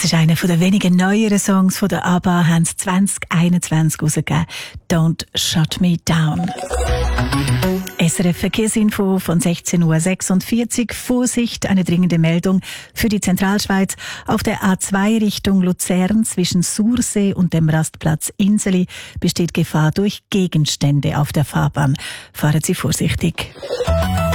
Das ist einer der wenigen neueren Songs von der ABBA, haben sie 2021 rausgegeben. «Don't Shut Me Down». SRF Verkehrsinfo von 16:46 Uhr. Vorsicht, eine dringende Meldung für die Zentralschweiz. Auf der A2 Richtung Luzern zwischen Sursee und dem Rastplatz Inseli besteht Gefahr durch Gegenstände auf der Fahrbahn. Fahren Sie vorsichtig.